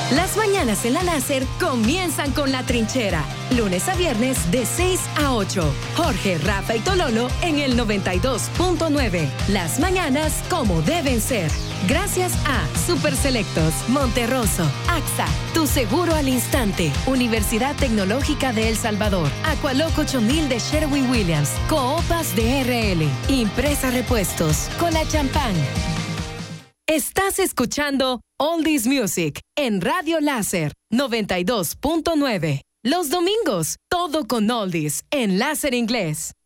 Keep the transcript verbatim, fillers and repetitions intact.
Las mañanas en la Láser comienzan con La Trinchera. Lunes a viernes de seis a ocho. Jorge, Rafa y Tololo en el noventa y dos punto nueve. Las mañanas como deben ser. Gracias a Super Selectos, Monterroso, A X A, Tu Seguro al Instante, Universidad Tecnológica de El Salvador, Aqualoc ocho mil de Sherwin-Williams, Coopas de R L, Impresa Repuestos, Cola Champán. Estás escuchando Oldies Music en Radio Láser noventa y dos punto nueve. Los domingos, todo con Oldies en Láser Inglés.